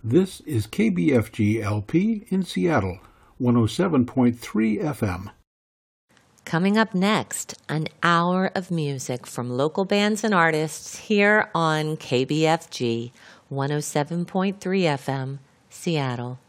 This is KBFG LP in Seattle, 107.3 FM. Coming up next, an hour of music from local bands and artists here on KBFG 107.3 FM, Seattle.